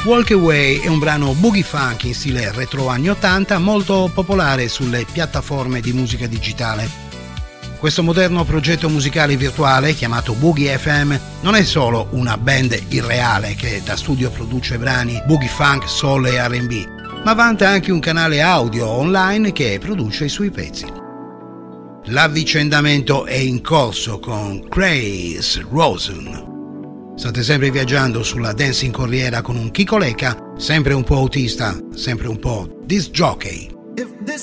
Walk Away è un brano boogie funk in stile retro anni 80 molto popolare sulle piattaforme di musica digitale. Questo moderno progetto musicale virtuale chiamato Boogie FM non è solo una band irreale che da studio produce brani boogie funk, soul e R&B, ma vanta anche un canale audio online che produce i suoi pezzi. L'avvicendamento è in corso con Chris Rosen. State sempre viaggiando sulla Dancing Corriera con un Chico Lecca, sempre un po' autista, sempre un po' disc jockey. If this